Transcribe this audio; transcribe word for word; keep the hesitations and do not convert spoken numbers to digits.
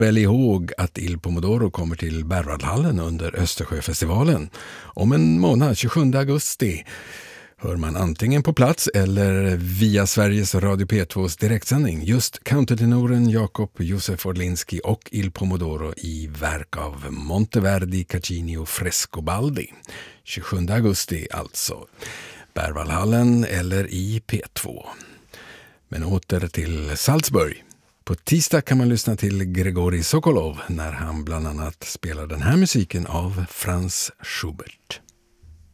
väl ihåg att Il Pomodoro kommer till Berwaldhallen under Östersjöfestivalen. Om en månad, tjugosjunde augusti, hör man antingen på plats eller via Sveriges Radio P tvås direktsändning just countertenoren Jakob Josef Orlinski och Il Pomodoro i verk av Monteverdi, Caccini och Frescobaldi. tjugosjunde augusti alltså. Berwaldhallen eller i P två. Men åter till Salzburg. På tisdag kan man lyssna till Grigorij Sokolov när han bland annat spelar den här musiken av Franz Schubert.